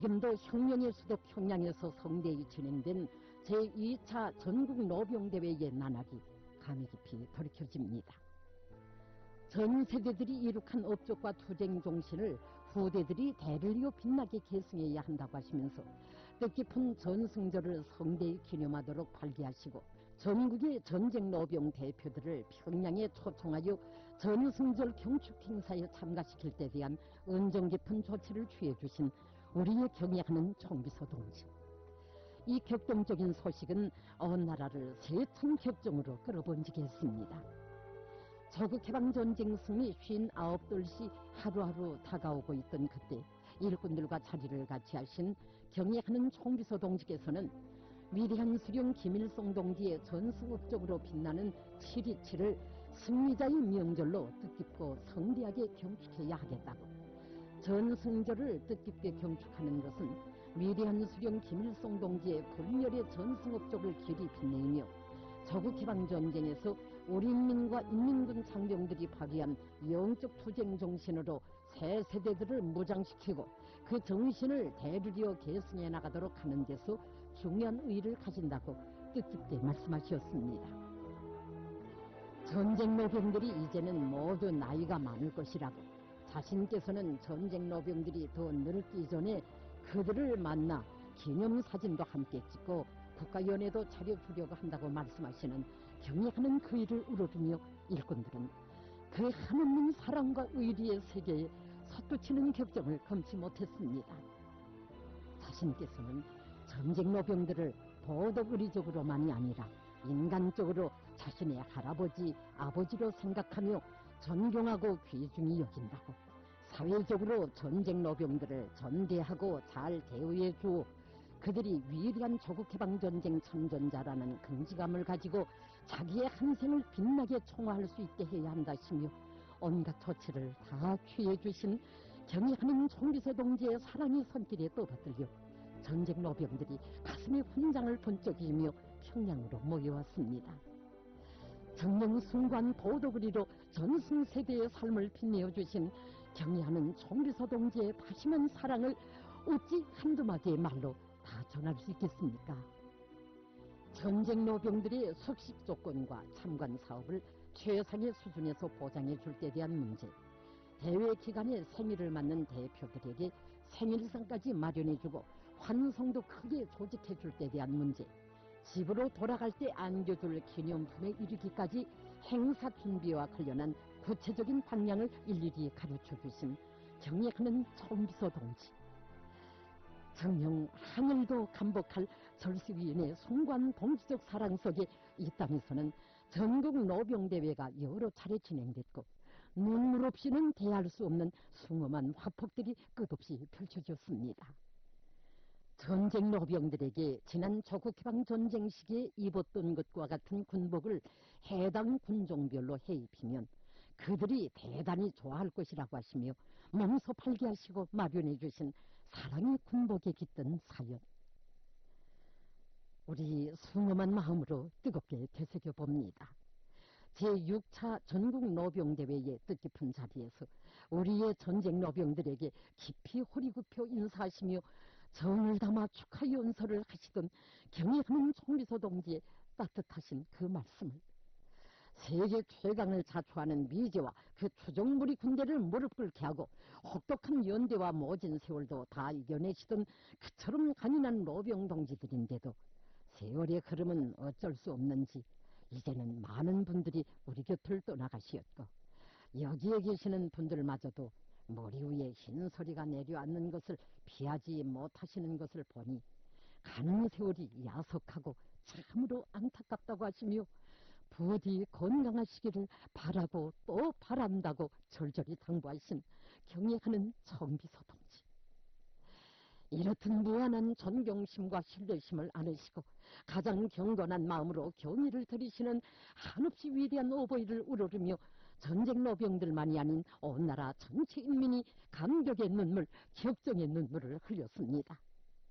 지금도 혁명의 수도 평양에서 성대히 진행된 제2차 전국 노병대회의 난학이 감이 깊이 돌이켜집니다. 전 세대들이 이룩한 업적과 투쟁 정신을 후대들이 대를 이어 빛나게 계승해야 한다고 하시면서 뜻깊은 전승절을 성대히 기념하도록 발기하시고 전국의 전쟁 노병 대표들을 평양에 초청하여 전승절 경축 행사에 참가시킬 때 대한 은정 깊은 조치를 취해 주신 우리의 경애하는 총비서 동지. 이 격동적인 소식은 온 나라를 세천 격정으로 끌어번지게 했습니다. 조국해방전쟁 승리 59돌시 하루하루 다가오고 있던 그때 일꾼들과 자리를 같이 하신 경애하는 총비서 동지께서는 위대한 수령 김일성 동지의 전승업적으로 빛나는 7.27을 승리자의 명절로 뜻깊고 성대하게 경축해야 하겠다고. 전승절을 뜻깊게 경축하는 것은 위대한 수령 김일성 동지의 불멸의 전승업적을 길이 빛내며 조국해방전쟁에서 우리 인민과 인민군 장병들이 발휘한 영적 투쟁 정신으로 새 세대들을 무장시키고 그 정신을 대르리어 계승해 나가도록 하는 데서 중요한 의의를 가진다고 뜻깊게 말씀하셨습니다. 전쟁 노병들이 이제는 모두 나이가 많을 것이라고, 자신께서는 전쟁 노병들이 더 늙기 전에 그들을 만나 기념사진도 함께 찍고 국가연회도 차려주려고 한다고 말씀하시는 경애하는 그 일을 우러르며 일꾼들은 그 한없는 사랑과 의리의 세계에 솟구치는 격정을 금치 못했습니다. 자신께서는 전쟁 노병들을 도덕의리적으로만이 아니라 인간적으로 자신의 할아버지, 아버지로 생각하며 존경하고 귀중히 여긴다고, 사회적으로 전쟁 노병들을 전대하고 잘 대우해 주어 그들이 위대한 조국해방전쟁 참전자라는 긍지감을 가지고 자기의 한 생을 빛나게 총화할 수 있게 해야 한다시며 온갖 조치를 다 취해 주신 경애하는 총비서 동지의 사랑의 손길에 떠받들려 전쟁 노병들이 가슴에 훈장을 번쩍이며 평양으로 모여왔습니다. 정명숭관 도덕의리로 전승세대의 삶을 빛내어 주신 경애하는 총비서 동지의 다심한 사랑을 어찌 한두 마디의 말로 다 전할 수 있겠습니까? 전쟁 노병들의 석식 조건과 참관 사업을 최상의 수준에서 보장해 줄 때 대한 문제, 대회 기간에 생일을 맞는 대표들에게 생일상까지 마련해주고 환송도 크게 조직해 줄 때 대한 문제, 집으로 돌아갈 때 안겨줄 기념품에 이르기까지 행사 준비와 관련한 구체적인 방향을 일일이 가르쳐 주신 경애하는 총비서 동지, 정녕 하늘도 감복할 절수위인의 숭고한 동지적 사랑 속에 이 땅에서는 전국 노병대회가 여러 차례 진행됐고 눈물 없이는 대할 수 없는 숭엄한 화폭들이 끝없이 펼쳐졌습니다. 전쟁 노병들에게 지난 조국해방전쟁 시기에 입었던 것과 같은 군복을 해당 군종별로 해입히면 그들이 대단히 좋아할 것이라고 하시며 몸소 발기하시고 마련해 주신 사랑의 군복에 깃든 사연, 우리 숭엄한 마음으로 뜨겁게 되새겨봅니다. 제6차 전국 노병대회의 뜻깊은 자리에서 우리의 전쟁 노병들에게 깊이 허리굽혀 인사하시며 정을 담아 축하 연설을 하시던 경애하는 총비서 동지의 따뜻하신 그 말씀을 세계 최강을 자초하는 미제와 그 추종무리 군대를 무릎 꿇게 하고 혹독한 연대와 모진 세월도 다 이겨내시던 그처럼 간인한 노병 동지들인데도 세월의 흐름은 어쩔 수 없는지 이제는 많은 분들이 우리 곁을 떠나가시었고 여기에 계시는 분들마저도 머리 위에 흰 소리가 내려앉는 것을 피하지 못하시는 것을 보니 가는 세월이 야속하고 참으로 안타깝다고 하시며 부디 건강하시기를 바라고 또 바란다고 절절히 당부하신 경애하는 총비서 동지, 이렇듯 무한한 존경심과 신뢰심을 안으시고 가장 경건한 마음으로 경의를 드리시는 한없이 위대한 오보이를 우러르며 전쟁 노병들만이 아닌 온 나라 전체 인민이 감격의 눈물, 격정의 눈물을 흘렸습니다.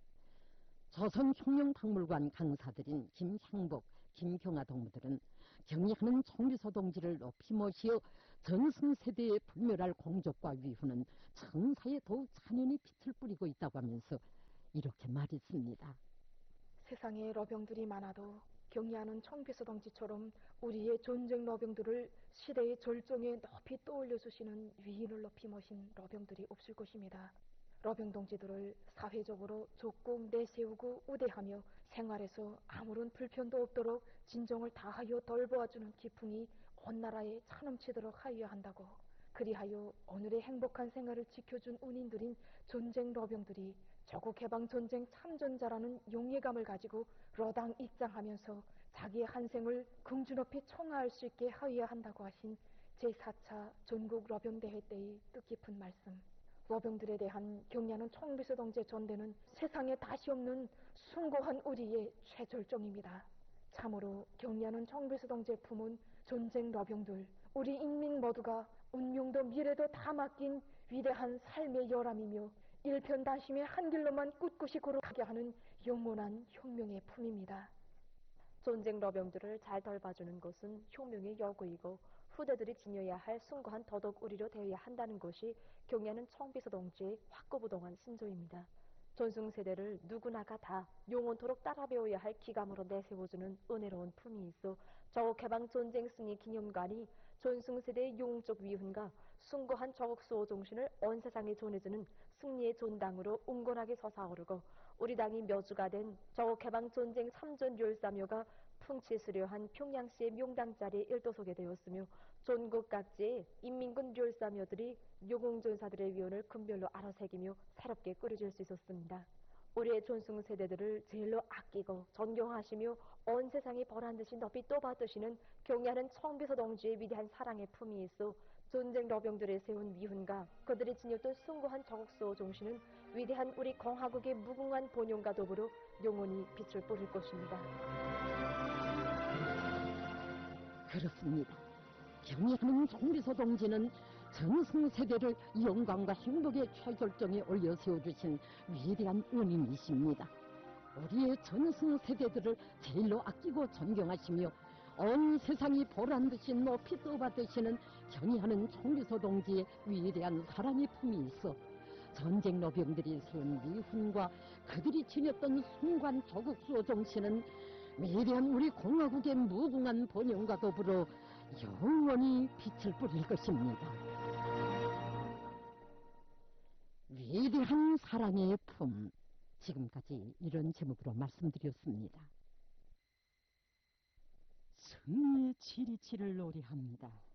조선혁명박물관 강사들인 김향복, 김경아 동무들은 경애하는 총비서 동지를 높이 모시어 전승세대의 불멸할 공적과 위후는 청사에 더욱 찬연히 빛을 뿌리고 있다고 하면서 이렇게 말했습니다. 세상에 러병들이 많아도 경의하는 청비서 동지처럼 우리의 전쟁 러병들을 시대의 절정에 높이 떠올려주시는 위인을 높이 모신 러병들이 없을 것입니다. 러병 동지들을 사회적으로 적극 내세우고 우대하며 생활에서 아무런 불편도 없도록 진정을 다하여 돌보아주는 기풍이 온 나라에 차넘치도록 하여야 한다고, 그리하여 오늘의 행복한 생활을 지켜준 운인들인 전쟁 러병들이 조국 해방 전쟁 참전자라는 용예감을 가지고 러당 입장하면서 자기의 한생을 긍주 높이 총화할 수 있게 하여야 한다고 하신 제4차 전국 러병대회 때의 뜻깊은 말씀, 러병들에 대한 경례하는 총비서 동지의 전대는 세상에 다시 없는 숭고한 우리의 최절정입니다. 참으로 경례하는 총비서 동지의 품은 전쟁 러병들, 우리 인민 모두가 운명도 미래도 다 맡긴 위대한 삶의 열함이며 일편단심의 한 길로만 꿋꿋이 걸어가게 하는 영원한 혁명의 품입니다. 전쟁 러병들을 잘 돌봐주는 것은 혁명의 여구이고 후대들이 지녀야 할 숭고한 도덕 우리로 되어야 한다는 것이 경례하는 청비서 동지의 확고부동한 신조입니다. 전승세대를 누구나가 다 영원토록 따라 배워야 할 기감으로 내세워주는 은혜로운 품이 있어 조국해방 전쟁 승리 기념관이 전승세대의 영웅적 위훈과 숭고한 조국수호 정신을 온 세상에 전해주는 승리의 전당으로 응건하게 솟아오르고 우리 당이 묘주가 된 조국해방 전쟁 참전 열사묘가 풍치수려한 평양시의 명당 자리에 일도소게 되었으며 전국 각지의 인민군 열사묘들이 영웅전사들의 위원을 금별로 알아새기며 새롭게 꾸려질 수 있었습니다. 우리의 전승 세대들을 제일로 아끼고 존경하시며 온 세상이 보란듯이 높이 떠받드시는 경의하는 청비서 동지의 위대한 사랑의 품이 있어 전쟁 러병들에 세운 위훈과 그들이 지녔던 숭고한 조국수호 정신은 위대한 우리 공화국의 무궁한 번영과 더불어 영원히 빛을 뿌릴 것입니다. 그렇습니다. 경의하는 총비서 동지는 전승세대를 영광과 행복의 최절정에 올려 세워주신 위대한 은인이십니다. 우리의 전승세대들을 제일로 아끼고 존경하시며 온 세상이 보란듯이 높이 떠받드시는 경의하는 총비서 동지의 위대한 사랑의 품이 있어 전쟁 러병들이 세운 위훈과 그들이 지녔던 숭고한 조국수호 정신은 위대한 우리 공화국의 무궁한 번영과 더불어 영원히 빛을 뿌릴 것입니다. 위대한 사랑의 품, 지금까지 이런 제목으로 말씀드렸습니다. 승리의 치리치를 노래합니다.